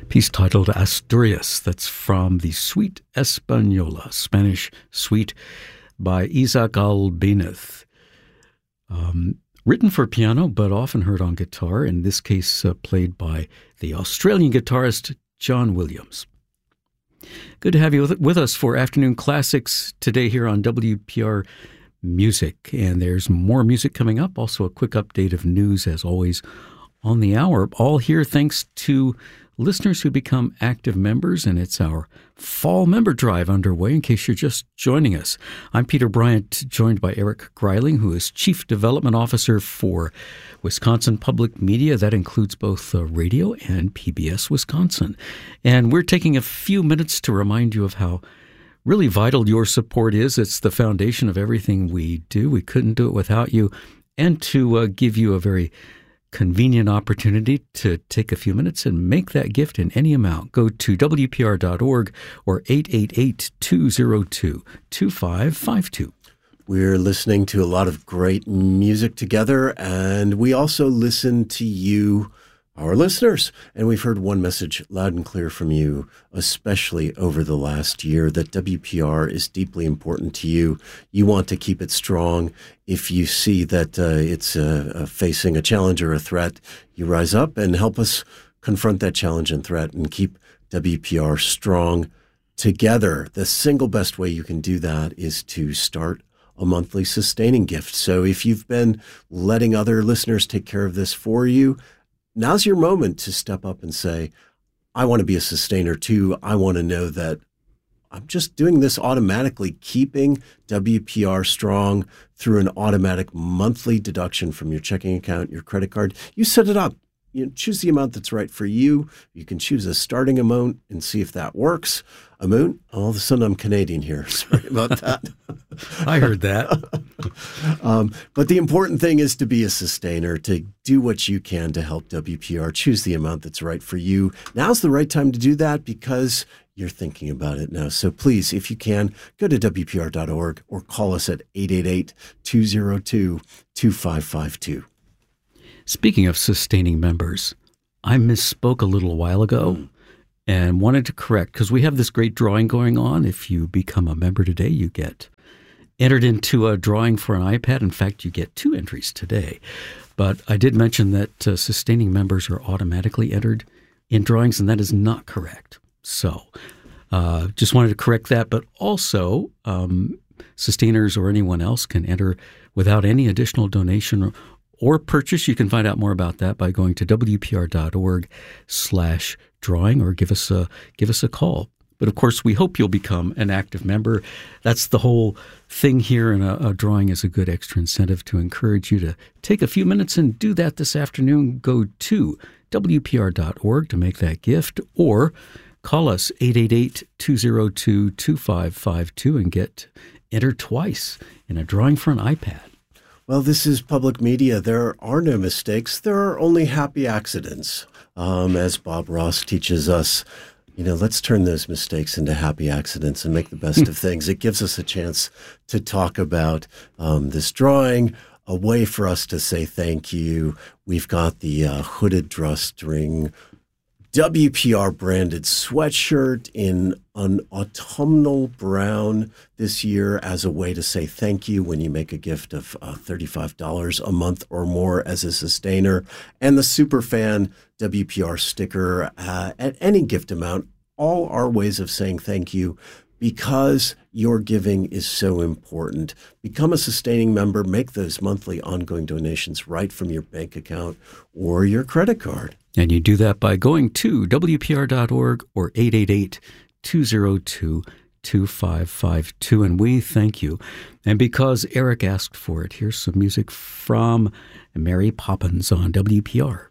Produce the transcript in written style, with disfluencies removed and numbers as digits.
piece titled Asturias. That's from the Suite Española, Spanish suite by Isaac Albéniz. Written for piano, but often heard on guitar, in this case played by the Australian guitarist John Williams. Good to have you with us for Afternoon Classics today here on WPR Music. And there's more music coming up. Also a quick update of news, as always, on the hour. All here thanks to listeners who become active members, and it's our fall member drive underway in case you're just joining us. I'm Peter Bryant, joined by Eric Greiling, who is Chief Development Officer for Wisconsin Public Media. That includes both radio and PBS Wisconsin. And we're taking a few minutes to remind you of how really vital your support is. It's the foundation of everything we do. We couldn't do it without you. And to give you a very convenient opportunity to take a few minutes and make that gift in any amount. Go to WPR.org or 888-202-2552. We're listening to a lot of great music together, and we also listen to you, our listeners. And we've heard one message loud and clear from you, especially over the last year, that WPR is deeply important to you. You want to keep it strong. If you see that it's facing a challenge or a threat, you rise up and help us confront that challenge and threat and keep WPR strong together. The single best way you can do that is to start a monthly sustaining gift. So if you've been letting other listeners take care of this for you, now's your moment to step up and say, I want to be a sustainer too. I want to know that I'm just doing this automatically, keeping WPR strong through an automatic monthly deduction from your checking account, your credit card. You set it up. You choose the amount that's right for you. You can choose a starting amount and see if that works. All of a sudden I'm Canadian here. Sorry about that. I heard that. But the important thing is to be a sustainer, to do what you can to help WPR. Choose the amount that's right for you. Now's the right time to do that because you're thinking about it now. So please, if you can, go to WPR.org or call us at 888-202-2552. Speaking of sustaining members, I misspoke a little while ago and wanted to correct, because we have this great drawing going on. If you become a member today, you get entered into a drawing for an iPad. In fact, you get 2 entries today. But I did mention that sustaining members are automatically entered in drawings, and that is not correct. So just wanted to correct that. But also, sustainers or anyone else can enter without any additional donation or purchase. You can find out more about that by going to WPR.org/drawing or give us a call. But of course, we hope you'll become an active member. That's the whole thing here, and a drawing is a good extra incentive to encourage you to take a few minutes and do that this afternoon. Go to WPR.org to make that gift, or call us 888-202-2552 and get entered twice in a drawing for an iPad. Well, this is public media. There are no mistakes. There are only happy accidents. As Bob Ross teaches us, let's turn those mistakes into happy accidents and make the best of things. It gives us a chance to talk about this drawing, a way for us to say thank you. We've got the hooded drawstring WPR branded sweatshirt in an autumnal brown this year as a way to say thank you when you make a gift of $35 a month or more as a sustainer, and the Superfan WPR sticker at any gift amount. All are ways of saying thank you because your giving is so important. Become a sustaining member. Make those monthly ongoing donations right from your bank account or your credit card. And you do that by going to WPR.org or 888-202-2552. And we thank you. And because Eric asked for it, here's some music from Mary Poppins on WPR.